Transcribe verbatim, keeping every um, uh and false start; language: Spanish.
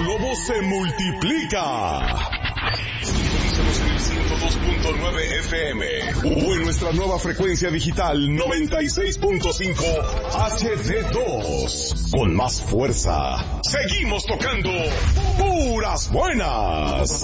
Lobo se multiplica. Sintonízanos en el ciento dos punto nueve F M o en nuestra nueva frecuencia digital noventa y seis punto cinco H D dos. Con más fuerza, seguimos tocando puras buenas.